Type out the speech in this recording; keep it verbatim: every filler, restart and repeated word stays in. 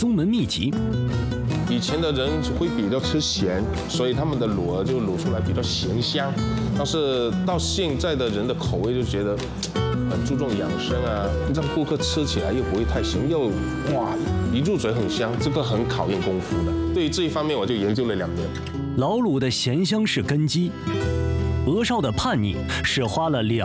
宗门秘籍。 以前的人会比较吃咸，所以他们的卤就卤出来比较咸香。但是到现在的人的口味就觉得很注重养生啊，让顾客吃起来又不会太咸，又哇一入嘴很香，这个很考验功夫的。对于这一方面，我就研究了两年。 老卤的咸香是根基，鹅少的叛逆是花了两。